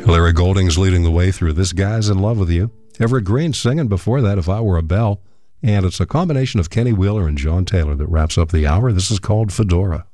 Larry Golding's leading the way through This Guy's in Love with You. Everett Green singing before that, If I Were a Bell. And it's a combination of Kenny Wheeler and John Taylor that wraps up the hour. This is called Fedora.